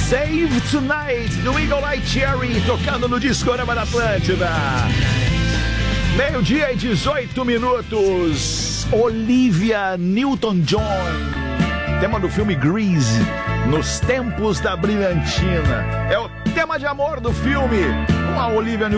Save Tonight, do Eagle Eye Cherry, tocando no Discorama da Atlântida. 12:18. Olivia Newton-John, tema do filme Grease, Nos Tempos da Brilhantina. É o tema de amor do filme com a Olivia Newton-John.